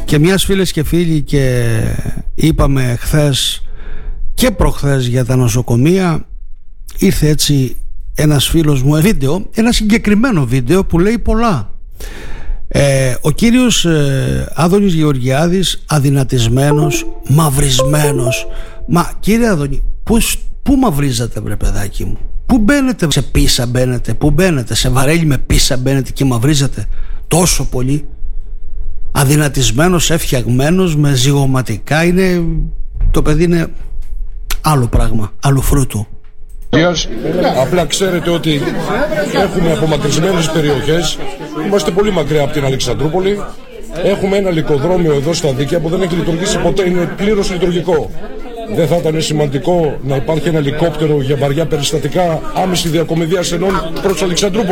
Και μιας φίλες και φίλοι, και είπαμε χθες και προχθές για τα νοσοκομεία, ήρθε έτσι ένας φίλος μου βίντεο, ένα συγκεκριμένο βίντεο που λέει πολλά. Ο κύριος Άδωνης Γεωργιάδης, αδυνατισμένος, μαυρισμένος. Μα κύριε Άδωνη, πού μαυρίζατε βρε παιδάκι μου? Πού μπαίνετε? Σε πίσα μπαίνετε? Πού μπαίνετε? Σε βαρέλι με πίσα μπαίνετε και μαυρίζετε τόσο πολύ? Αδυνατισμένος, έφτιαγμένος με ζυγωματικά, το παιδί είναι άλλο πράγμα, άλλο φρούτο. Απλά ξέρετε ότι έχουμε απομακρυσμένες περιοχές, είμαστε πολύ μακριά από την Αλεξανδρούπολη. Έχουμε ένα λικοδρόμιο εδώ στα Δίκαια που δεν έχει λειτουργήσει ποτέ, είναι πλήρως λειτουργικό. Δεν θα ήταν σημαντικό να υπάρχει ένα ελικόπτερο για βαριά περιστατικά άμεση διακομιδία ενών προς Αλεξανδρούπολη?